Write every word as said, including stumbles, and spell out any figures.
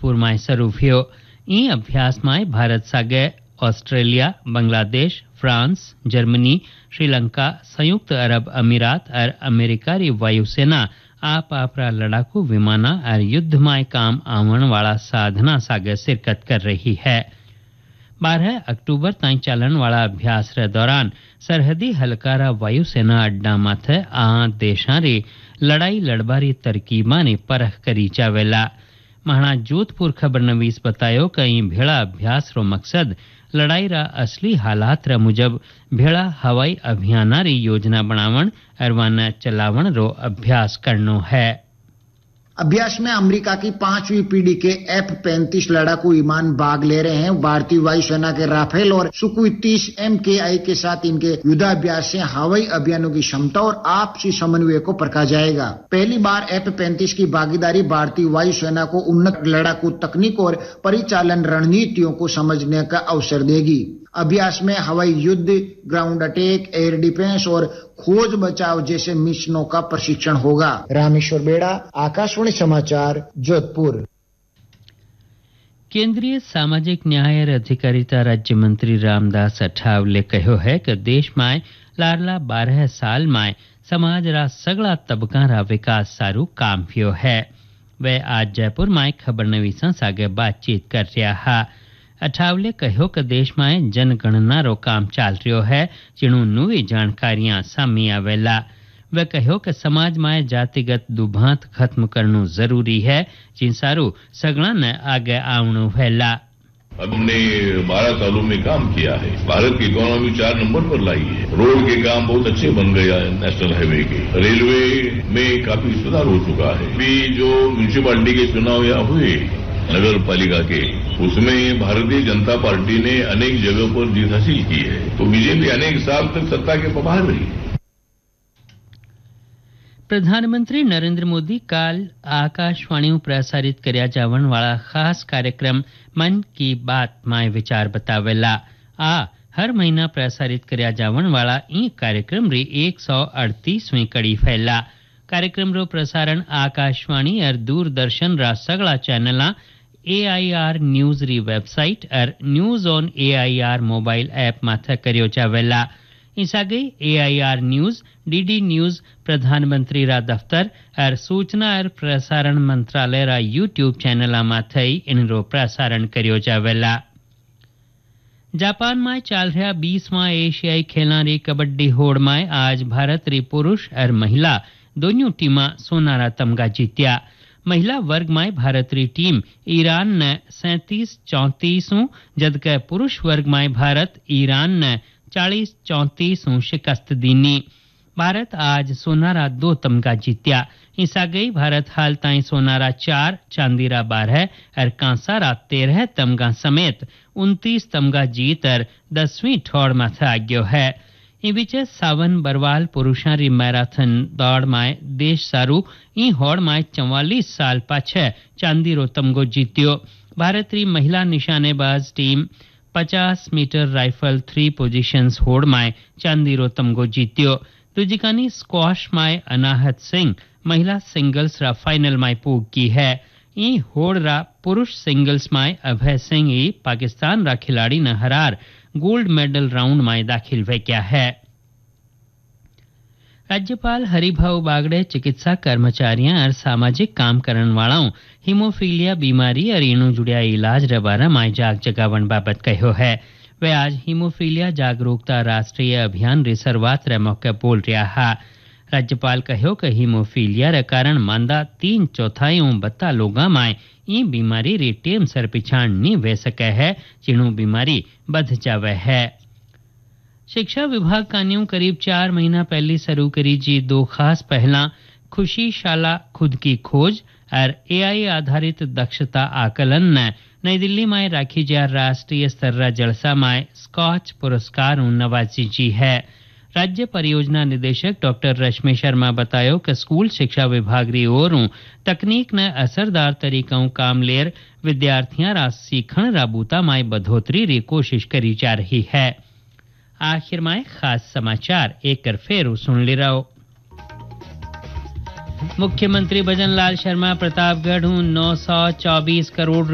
जोधपुर में शुरू हुयो। ई अभ्यास में भारत सागे Australia, Bangladesh, France, Germany, Sri Lanka, संयुक्त अरब अमीरात और अमेरिका री वायुसेना आप आपरा लड़ाकू विमाना और युद्ध में काम आवन वाला साधना सागे शिरकत कर रही है। बारह अक्टूबर ताई चलन वाला अभ्यास रे दौरान सरहदी हलकारा वायुसेना अड्डा माथे आ देशा री लड़ाई लड़बारी तरकीबा ने परख करी जावेला। महाना जोधपुर खबर नवीस बतायो कई भेड़ा अभ्यास रो मकसद लड़ाई रा असली हालात रा मुजब भेड़ा हवाई अभियाना री योजना बनावण और वाना चलावण रो अभ्यास करनो है। अभ्यास में अमेरिका की पांचवी पीढ़ी के एफ पैंतीस लड़ाकू विमान भाग ले रहे हैं। भारतीय वायुसेना के राफेल और सुखोई तीस एम के आई के साथ इनके युद्धाभ्यास से हवाई अभियानों की क्षमता और आपसी समन्वय को परखा जाएगा। पहली बार एफ पैंतीस की भागीदारी भारतीय वायुसेना को उन्नत लड़ाकू तकनीक और परिचालन रणनीतियों को समझने का अवसर देगी। अभ्यास में हवाई युद्ध, ग्राउंड अटैक, एयर डिफेंस और खोज बचाव जैसे मिशनों का प्रशिक्षण होगा। रामेश्वर बेड़ा, आकाशवाणी समाचार, जोधपुर। केंद्रीय सामाजिक न्याय और अधिकारिता राज्य मंत्री रामदास अठावले कहो है कि देश में लारला बारह साल में समाज रा सगला तबका रा विकास सारू काम हुयो है। वे आज जयपुर में खबर नवीसा सागे बातचीत कर रहा। अठावले कहो कि देश में जनगणना रो काम चाल रियो है, जिणु नवी जानकारियां सामी आवेला। वे कहो कि समाज में जातिगत दुभांत खत्म करनो जरूरी है, जिन सारू सगला ने आगे आवणो वेला। हमने बारह सालों में काम किया है। भारत की इकोनॉमी चार नंबर पर लाई है। रोड के काम बहुत अच्छे बन गया है, नेशनल हाईवे के। रेलवे में काफी सुधार हो चुका है। अभी जो म्यूनिसिपालिटी के चुनाव यहाँ हुए नगर पालिका के, उसमें भारतीय जनता पार्टी ने अनेक जगह पर जीत हासिल की है, तो बीजेपी अनेक साल तक सत्ता के पबार रही। प्रधानमंत्री नरेंद्र मोदी काल आकाशवाणी प्रसारित कर्या जावन वाला खास कार्यक्रम मन की बात में विचार बतावेला। आ हर महीना प्रसारित कर्या जावन वाला ई कार्यक्रम री एक सौ अड़तीसवीं कड़ी फैला। कार्यक्रम रो प्रसारण आकाशवाणी और दूरदर्शन रा सगला चैनला, ए आई आर न्यूज री वेबसाइट और news on A I R mobile app माथे कर्यो जावेला। इस आगे ए I R news, DD news, प्रधानमंत्री रा दफ्तर और सूचना और प्रसारण मंत्रालय रा यूट्यूब चैनल माथे इनरो प्रसारण कर्यो जावेला। जापान में चल रहा बीसवां एशियाई खेलों री कबड्डी होड़ में आज भारत री पुरुष और महिला दोनों टीमा सोनारा तमगा जीत्या। महिला वर्ग में भारत री टीम ईरान ने सैंतीस चौंतीस जबकि पुरुष वर्ग में भारत ईरान ने चालीस चौंतीस शिकस्त दीनी। भारत आज सोनारा दो तमगा जीत्या। इस आगे भारत हाल ताई सोनारा चार, चांदीरा बारह और कांसारा तेरह तमगा समेत उनतीस तमगा जीत और दसवीं ठोड़ माथे आ गयो है। इ बीचे सावन बरवाल पुरुषां री मैराथन दौड़ में देश सारू ई होड़ में चौवालीस साल पाछे चांदी रो तमगो जीत्यो। भारत री महिला निशानेबाज टीम पचास मीटर राइफल थ्री पोजीशंस होड़ में चांदी रो तमगो जीत्यो। दूजिकानी स्क्वाश में अनाहत सिंह महिला सिंगल्स रा फाइनल में पूग की है। ई होड़ रा पुरुष सिंगल्स में अभय सिंह ई पाकिस्तान रा खिलाड़ी न हरार गोल्ड मेडल राउंड में दाखिल वे क्या है। राज्यपाल हरिभाऊ बागड़े चिकित्सा कर्मचारियों और सामाजिक काम करने वालों हीमोफीलिया बीमारी और इनु जुड़िया इलाज रे बारे में जाग जगावन बाबत कहो है। वे आज हीमोफीलिया जागरूकता राष्ट्रीय अभियान री शुरुआत रे मौके बोल रहा। राज्यपाल कहो कि हीमोफीलिया रे कारण मांदा तीन चौथाई बत्ता लोगा में ई बीमारी री टेम सर पिछाण नी वे सके है, जिणु बीमारी बढ़ जावे है। शिक्षा विभाग कान्यू करीब चार महीना पहले शुरू करी जी दो खास पहला खुशी शाला खुद की खोज और ए आई आधारित दक्षता आकलन ने नई दिल्ली में राखी जा राष्ट्रीय स्तर जलसा में स्कॉच पुरस्कार नवाजी जी है। राज्य परियोजना निदेशक डॉक्टर रश्मि शर्मा बतायो कि स्कूल शिक्षा विभाग री ओर तकनीक ने असरदार तरीकों काम लेर विद्यार्थियां रा सीखण राबूता में बढ़ोतरी री कोशिश करी जा रही है। आखिर में खास समाचार एक फेरू सुन ले रहो। मुख्यमंत्री भजन लाल शर्मा प्रतापगढ़ नौ सौ चौबीस करोड़